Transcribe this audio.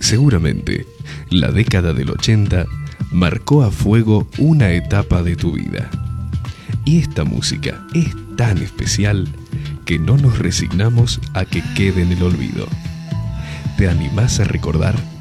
Seguramente, la década del 80 marcó a fuego una etapa de tu vida. Y esta música es tan especial que no nos resignamos a que quede en el olvido. ¿Te animás a recordar